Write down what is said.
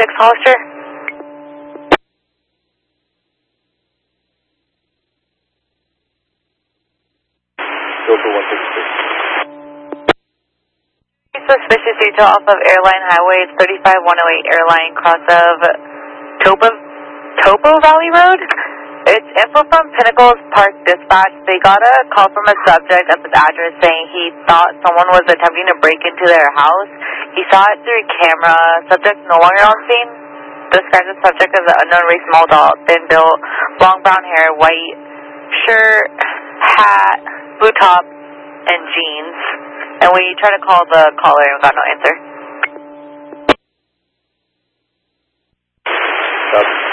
166 Hollister. Go for 166. Suspicious detail off of Airline Highway 35108 Airline cross of Topo Valley Road. It's info from Pinnacles Park Dispatch. They got a call from a subject at this address saying he thought someone was attempting to break into their house. He saw it through camera. Subject no longer on scene. Describes the subject as an unknown race, small adult, thin built, long brown hair, white shirt, hat, blue top, and jeans. And we tried to call the caller and got no answer. Stop.